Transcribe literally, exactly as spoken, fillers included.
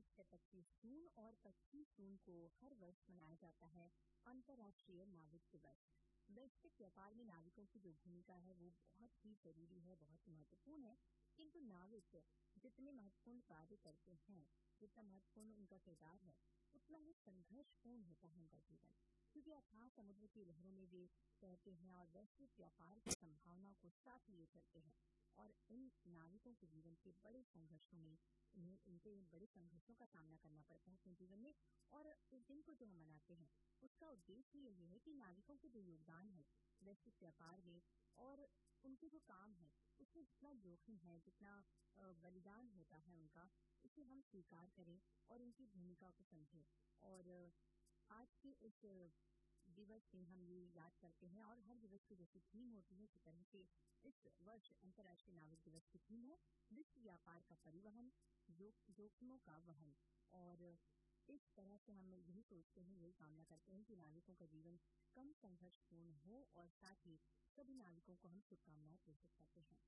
है पच्चीस जून और पच्चीस जून को हर वर्ष मनाया जाता है अंतर्राष्ट्रीय नाविक दिवस। वैश्विक व्यापार में नाविकों की जो भूमिका है वो बहुत ही जरूरी है, बहुत ही महत्वपूर्ण है। किंतु नाविक जितने महत्वपूर्ण कार्य करते हैं, जितना महत्वपूर्ण उनका किरदार है, उतना ही संघर्षपूर्ण होता है उनका जीवन, क्योंकि अथाह समुद्र की लहरों में वे तैरते हैं और वैश्विक व्यापार की संभावनाओं को साथ लिए चलते हैं। और इन नाविकों के जीवन के बड़े संघर्षों में उन्हें इनके बड़े संघर्षों का सामना करना पड़ता है अपने जीवन में। और इस दिन को जो हम मनाते हैं उसका उद्देश्य यही है कि नाविकों के जो योगदान है वैश्विक व्यापार में और उनके जो काम है उसमें जितना जोखिम है, जितना बलिदान होता है उनका, उसे हम स्वीकार करें और उनकी भूमिका को समझें। और आज के इस दिवस में हम ये याद करते हैं और हर दिवस की जैसी थीम होती है उसी तरह से इस वर्ष अंतर्राष्ट्रीय नाविक दिवस की थीम है विश्व व्यापार का परिवहन, जो, जोखिमों का वहन। और इस तरह से हम यही सोचते हैं, यही कामना करते हैं कि नाविकों का जीवन कम संघर्षपूर्ण हो और साथ ही सभी नाविकों को हम शुभकामनाएं प्रेषित करते हैं।